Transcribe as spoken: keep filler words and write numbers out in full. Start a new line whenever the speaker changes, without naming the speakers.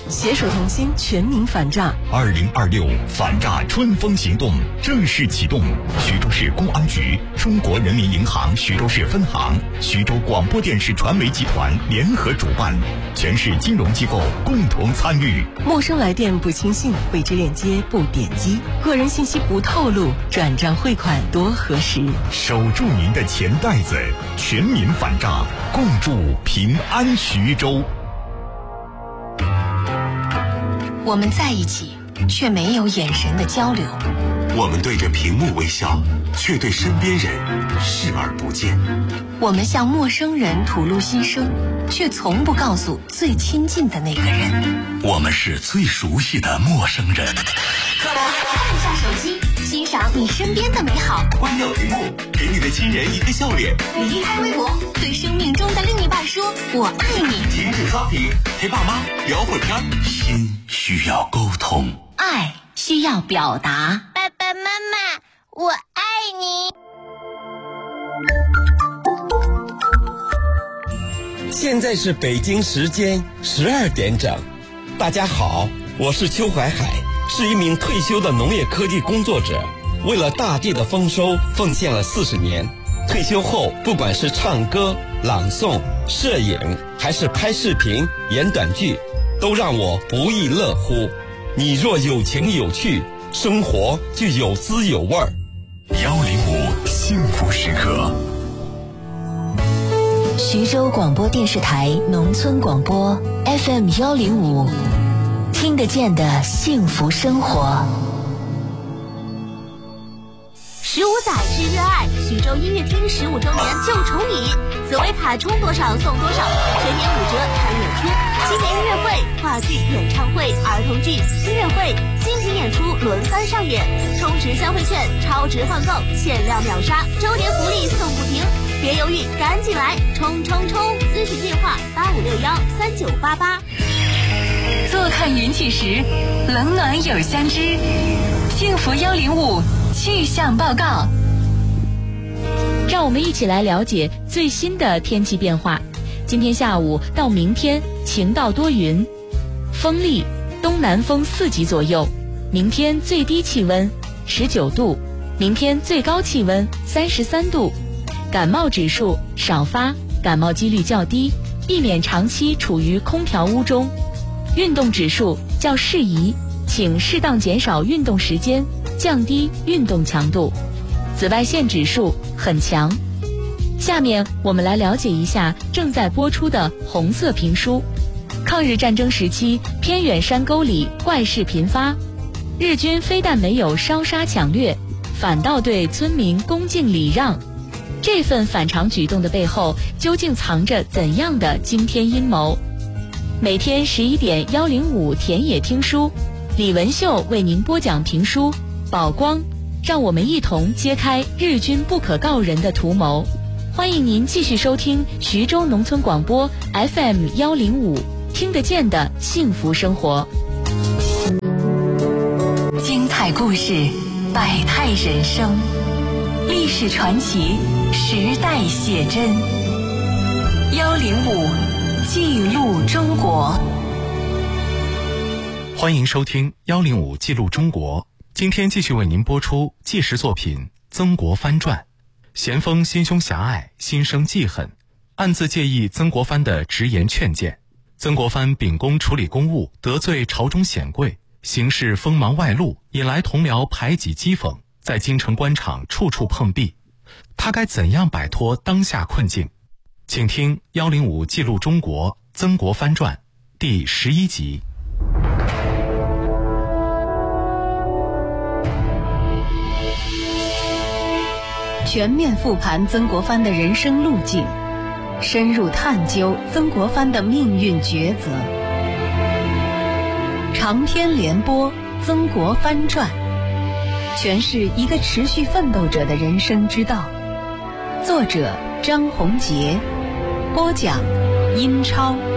携手同心，全民反诈。
二零二六反诈春风行动正式启动，徐州市公安局、中国人民银行徐州市分行、徐州广播电视传媒集团联合主办，全市金融机构共同参与。
陌生来电不轻信，未知链接不点击，个人信息不透露，转账汇款多核实。
守住您的钱袋子，全民反诈，共筑平安徐州。
我们在一起，却没有眼神的交流。
我们对着屏幕微笑，却对身边人视而不见。
我们向陌生人吐露心声，却从不告诉最亲近的那个人。
我们是最熟悉的陌生人。
按下手机，欣赏你身边的美好。
关掉屏幕，给你的亲人一个笑脸。
离开微博，对生命中的另一半说我爱你。
停止刷屏，陪爸妈聊会天。心需要沟通，
爱需要表达。
爸爸妈妈，我爱你。
现在是北京时间十二点整。大家好，我是邱怀海，是一名退休的农业科技工作者，为了大地的丰收奉献了四十年。退休后，不管是唱歌、朗诵、摄影，还是拍视频、演短剧，都让我不亦乐乎。你若有情有趣，生活就有滋有味儿。
幺零五幸福时刻。
徐州广播电视台农村广播 F M 幺零五，听得见的幸福生活。
十五载之热爱，徐州音乐厅十五周年就宠你，紫薇卡充多少送多少，全年五折看演出，青年音乐会、话剧、演唱会、儿童剧、音乐会、精品演出轮番上演，充值消费券超值换购，限量秒杀，周年福利送不停，别犹豫，赶紧来冲冲冲！咨询电话八五六幺三九八八。
坐看云起时，冷暖有相知。幸福幺零五气象报告，
让我们一起来了解最新的天气变化。今天下午到明天晴到多云，风力东南风四级左右。明天最低气温十九度，明天最高气温三十三度。感冒指数少发，感冒几率较低，避免长期处于空调屋中。运动指数较适宜，请适当减少运动时间，降低运动强度。紫外线指数很强。下面我们来了解一下正在播出的红色评书。抗日战争时期，偏远山沟里怪事频发，日军非但没有烧杀抢掠，反倒对村民恭敬礼让。这份反常举动的背后，究竟藏着怎样的惊天阴谋？每天十一点幺零五田野听书，李文秀为您播讲评书《宝光》，让我们一同揭开日军不可告人的图谋。欢迎您继续收听徐州农村广播 F M 幺零五，听得见的幸福生活。
精彩故事，百态人生，历史传奇，时代写真。幺零五记录中国。
欢迎收听幺零五记录中国。今天继续为您播出纪实作品《曾国藩传》。咸丰心胸狭隘，心生记恨，暗自介意曾国藩的直言劝谏。曾国藩秉公处理公务，得罪朝中显贵，行事锋芒外露，引来同僚排挤讥讽，在京城官场处处碰壁。他该怎样摆脱当下困境？请听幺零五记录中国曾国藩传第十一集。
全面复盘曾国藩的人生路径，深入探究曾国藩的命运抉择。长篇连播《曾国藩传》，诠释一个持续奋斗者的人生之道。作者张宏杰，播讲殷超。